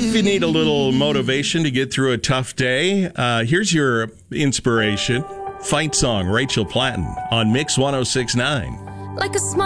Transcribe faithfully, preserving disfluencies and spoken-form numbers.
If you need a little motivation to get through a tough day, uh, here's your inspiration. Fight song, Rachel Platten on Mix one oh six point nine. Like a smile.